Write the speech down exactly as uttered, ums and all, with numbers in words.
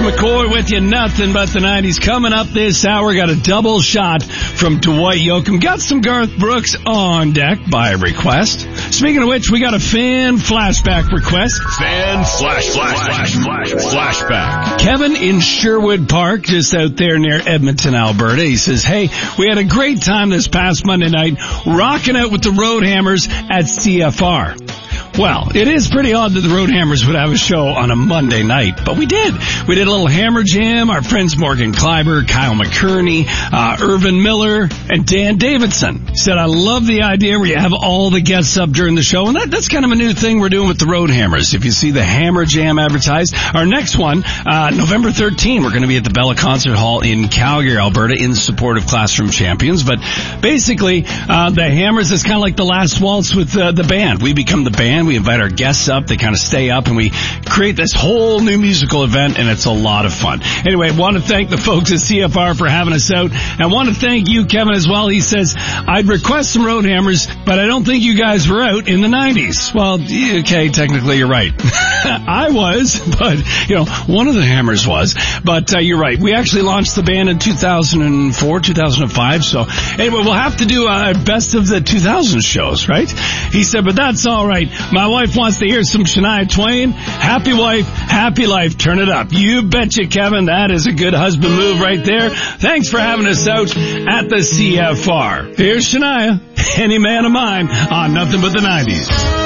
McCoy with you, nothing but the nineties. Coming up this hour, got a double shot from Dwight Yoakam. Got some Garth Brooks on deck by request. Speaking of which, we got a fan flashback request. Fan flash, flash, flash, flash, flashback. Kevin in Sherwood Park, just out there near Edmonton, Alberta. He says, hey, we had a great time this past Monday night rocking out with the Roadhammers at C F R. Well, it is pretty odd that the Roadhammers would have a show on a Monday night, but we did. We did a little Hammer Jam. Our friends Morgan Kleiber, Kyle McCurney, uh, Irvin Miller, and Dan Davidson said, I love the idea where you have all the guests up during the show, and that, that's kind of a new thing we're doing with the Roadhammers. If you see the Hammer Jam advertised, our next one, uh, November thirteenth, we're going to be at the Bella Concert Hall in Calgary, Alberta, in support of Classroom Champions. But basically, uh, the Hammers is kind of like the last waltz with uh, the band. We become the band. We invite our guests up. They kind of stay up, and we create this whole new musical event, and it's a lot of fun. Anyway, I want to thank the folks at C F R for having us out. I want to thank you, Kevin, as well. He says, I'd request some Roadhammers, but I don't think you guys were out in the nineties. Well, okay, technically you're right. I was, but, you know, one of the Hammers was. But uh, you're right. We actually launched the band in two thousand four, two thousand five. So anyway, we'll have to do a best of the two thousand shows, right? He said, but that's all right. My wife wants to hear some Shania Twain. Happy wife, happy life. Turn it up. You betcha, Kevin. That is a good husband move right there. Thanks for having us out at the C F R. Here's Shania, Any Man of Mine, on Nothing But the nineties.